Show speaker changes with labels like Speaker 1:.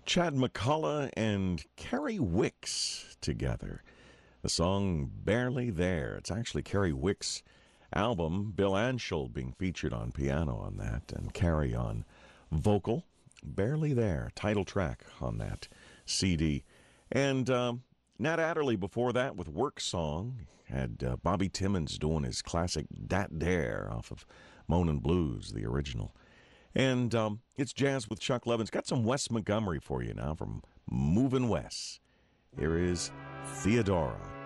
Speaker 1: Chad McCullough and Kerry Wicks together. The song Barely There. It's actually Kerry Wicks' album. Bill Anshel being featured on piano on that, and Kerry on vocal. Barely There, title track on that CD. And Nat Adderley before that with Work Song. Had Bobby Timmons doing his classic Dat Dare off of Moanin' Blues, the original. And it's Jazz with Chuck Levins. Got some Wes Montgomery for you now from Movin' Wes. Here is Theodora.